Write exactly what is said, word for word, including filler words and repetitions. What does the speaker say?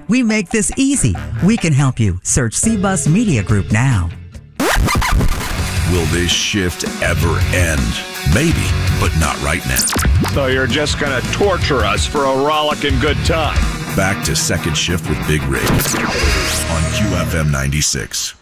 We make this easy. We can help you. Search C-Bus Media Group now. Will this shift ever end? Maybe, but not right now. So you're just going to torture us for a rollicking good time. Back to Second Shift with Big Rig on Q F M ninety-six.